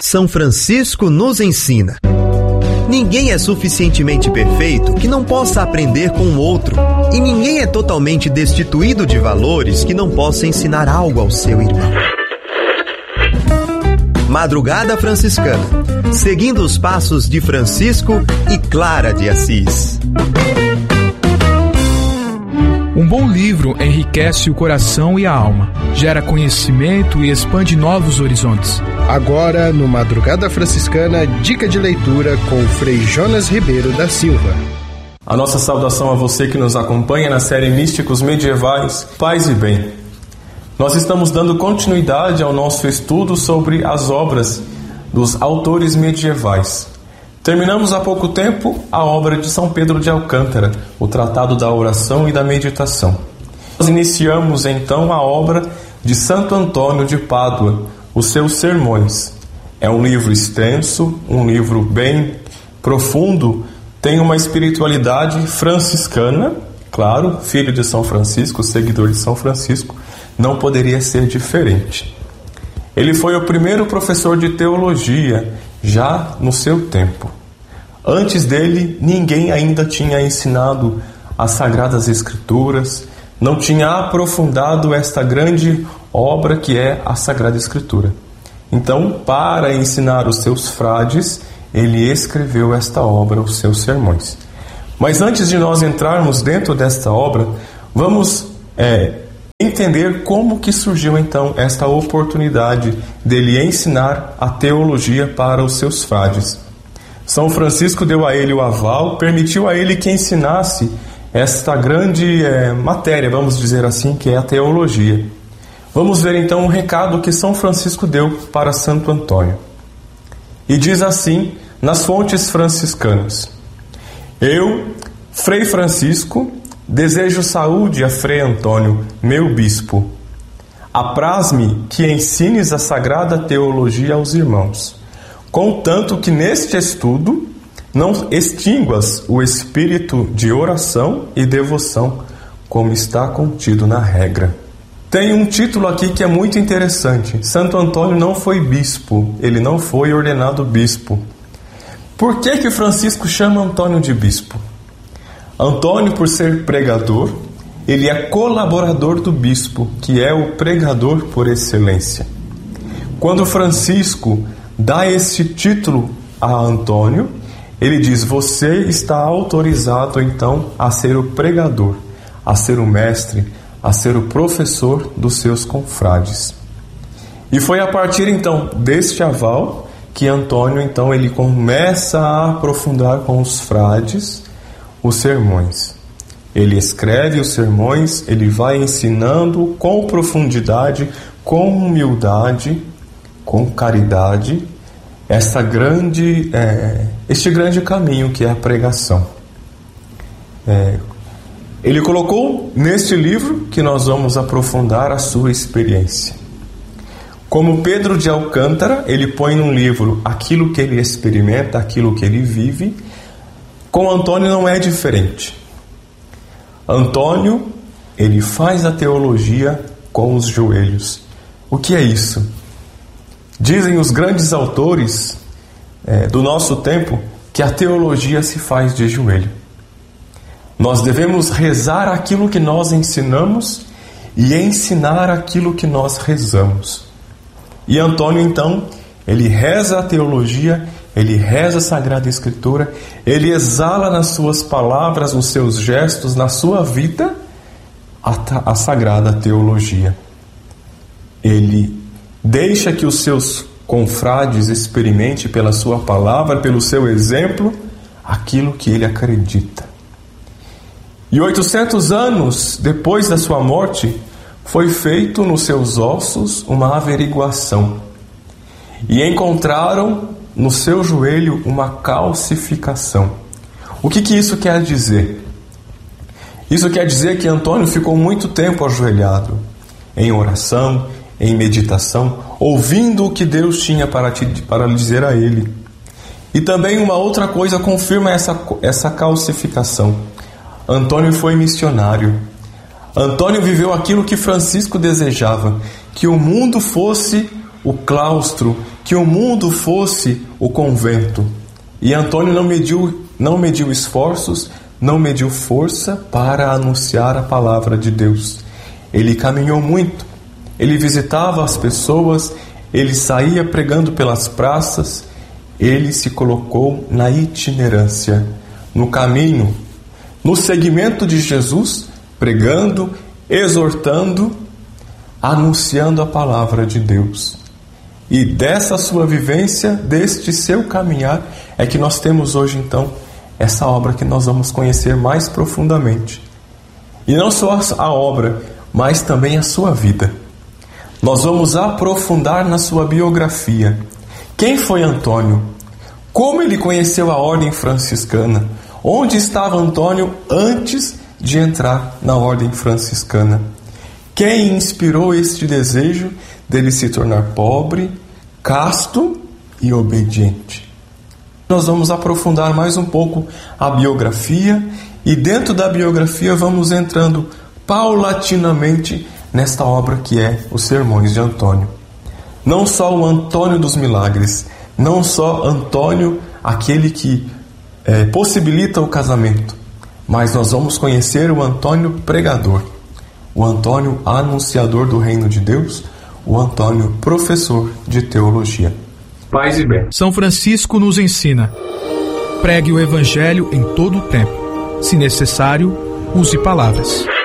São Francisco nos ensina. Ninguém é suficientemente perfeito que não possa aprender com o outro. E ninguém é totalmente destituído de valores que não possa ensinar algo ao seu irmão. Madrugada Franciscana, seguindo os passos de Francisco e Clara de Assis. Um bom livro enriquece o coração e a alma, gera conhecimento e expande novos horizontes. Agora, no Madrugada Franciscana, dica de leitura com o Frei Jonas Ribeiro da Silva. A nossa saudação a você que nos acompanha na série Místicos Medievais, Paz e Bem. Nós estamos dando continuidade ao nosso estudo sobre as obras dos autores medievais. Terminamos há pouco tempo a obra de São Pedro de Alcântara, o Tratado da Oração e da Meditação. Nós iniciamos então a obra de Santo Antônio de Pádua, os seus Sermões. É um livro extenso, um livro bem profundo, tem uma espiritualidade franciscana, claro, filho de São Francisco, seguidor de São Francisco, não poderia ser diferente. Ele foi o primeiro professor de teologia, já no seu tempo. Antes dele, ninguém ainda tinha ensinado as Sagradas Escrituras, não tinha aprofundado esta grande obra que é a Sagrada Escritura. Então, para ensinar os seus frades, ele escreveu esta obra, os seus sermões. Mas antes de nós entrarmos dentro desta obra, vamos entender como que surgiu então esta oportunidade dele ensinar a teologia para os seus frades. São Francisco deu a ele o aval, permitiu a ele que ensinasse esta grande matéria, vamos dizer assim, que é a teologia. Vamos ver então o recado que São Francisco deu para Santo Antônio. E diz assim, nas fontes franciscanas: Eu, Frei Francisco, desejo saúde a Frei Antônio, meu bispo. Apraz-me que ensines a sagrada teologia aos irmãos, contanto que neste estudo não extinguas o espírito de oração e devoção, como está contido na regra. Tem um título aqui que é muito interessante. Santo Antônio não foi bispo, ele não foi ordenado bispo. Por que Francisco chama Antônio de bispo? Antônio, por ser pregador, ele é colaborador do bispo, que é o pregador por excelência. Quando Francisco dá esse título a Antônio, ele diz: você está autorizado então a ser o pregador, a ser o mestre, a ser o professor dos seus confrades. E foi a partir então deste aval que Antônio então ele começa a aprofundar com os frades os sermões. Ele escreve os sermões, ele vai ensinando com profundidade, com humildade, com caridade, este grande caminho que é a pregação. Ele colocou neste livro que nós vamos aprofundar a sua experiência. Como Pedro de Alcântara, ele põe num livro aquilo que ele experimenta, aquilo que ele vive. Com Antônio não é diferente. Antônio, ele faz a teologia com os joelhos. O que é isso? Dizem os grandes autores do nosso tempo que a teologia se faz de joelho. Nós devemos rezar aquilo que nós ensinamos e ensinar aquilo que nós rezamos. E Antônio, então, ele reza a teologia, ele reza a Sagrada Escritura, ele exala nas suas palavras, nos seus gestos, na sua vida, a Sagrada Teologia. Ele deixa que os seus confrades experimente pela sua palavra, pelo seu exemplo, aquilo que ele acredita. E 800 anos depois da sua morte, foi feito nos seus ossos uma averiguação. E encontraram no seu joelho uma calcificação. O que isso quer dizer? Isso quer dizer que Antônio ficou muito tempo ajoelhado, em oração, em meditação, ouvindo o que Deus tinha para lhe dizer a ele. E também uma outra coisa confirma essa calcificação. Antônio foi missionário. Antônio viveu aquilo que Francisco desejava, que o mundo fosse o claustro, que o mundo fosse o convento. E Antônio não mediu esforços, não mediu força para anunciar a palavra de Deus. Ele caminhou muito, ele visitava as pessoas, ele saía pregando pelas praças, ele se colocou na itinerância, no caminho, no seguimento de Jesus, pregando, exortando, anunciando a palavra de Deus. E dessa sua vivência, deste seu caminhar, é que nós temos hoje então essa obra que nós vamos conhecer mais profundamente. E não só a obra, mas também a sua vida. Nós vamos aprofundar na sua biografia. Quem foi Antônio? Como ele conheceu a ordem franciscana? Onde estava Antônio antes de entrar na ordem franciscana? Quem inspirou este desejo dele se tornar pobre, casto e obediente? Nós vamos aprofundar mais um pouco a biografia e dentro da biografia vamos entrando paulatinamente nesta obra que é os Sermões de Antônio. Não só o Antônio dos Milagres, não só Antônio, aquele que possibilita o casamento, mas nós vamos conhecer o Antônio pregador, o Antônio anunciador do reino de Deus, o Antônio professor de teologia. Paz e bem. São Francisco nos ensina: pregue o Evangelho em todo o tempo. Se necessário, use palavras.